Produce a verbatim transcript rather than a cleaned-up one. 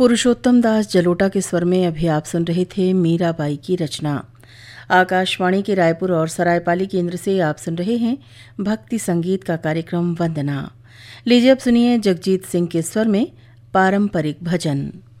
पुरुषोत्तम दास जलोटा के स्वर में अभी आप सुन रहे थे मीराबाई की रचना। आकाशवाणी के रायपुर और सरायपाली केंद्र से आप सुन रहे हैं भक्ति संगीत का कार्यक्रम वंदना। लीजिए अब सुनिए जगजीत सिंह के स्वर में पारंपरिक भजन।